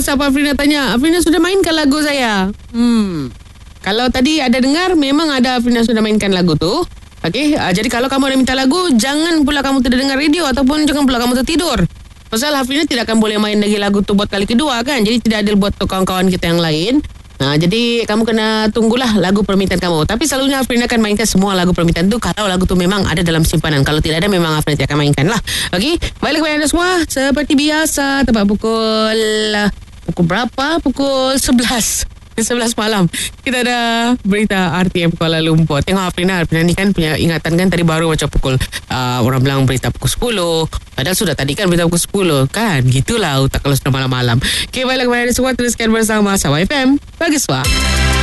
WhatsApp Afrina tanya, Afrina sudah mainkan lagu saya? Kalau tadi ada dengar, memang ada Afrina sudah mainkan lagu tu. Okey, jadi kalau kamu ada minta lagu, jangan pula kamu tidak dengar radio ataupun jangan pula kamu tertidur. Pasal Afrina tidak akan boleh main lagi lagu tu buat kali kedua kan. Jadi tidak adil buat kawan-kawan kita yang lain. Jadi kamu kena tunggulah lagu permintaan kamu. Tapi selalunya Afrina akan mainkan semua lagu permintaan tu kalau lagu tu memang ada dalam simpanan. Kalau tidak ada, memang Afrina tidak akan mainkan lah. Okey, balik kepada anda semua. Seperti biasa, tepat pukul berapa? Pukul 11 malam kita ada berita RTM Kuala Lumpur. Tengok Afrina ni kan punya ingatan kan, tadi baru macam pukul orang bilang berita pukul 10, padahal sudah tadi kan berita pukul 10 kan. Gitulah otak kalau sudah malam-malam. Okay, baiklah kepada anda semua, teruskan bersama Sabah FM Pagi Suara.